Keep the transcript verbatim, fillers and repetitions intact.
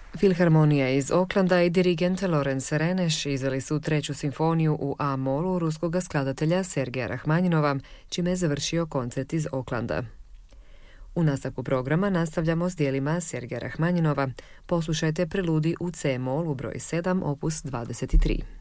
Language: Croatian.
Filharmonija iz Oaklanda i dirigent Lorenz Reneš izveli su treću simfoniju u A-molu ruskog skladatelja Sergeja Rahmanjinova, čime je završio koncert iz Oaklanda. U nastavku programa nastavljamo s dijelima Sergeja Rahmanjinova. Poslušajte preludi u C-molu broj sedam, opus dvadeset tri.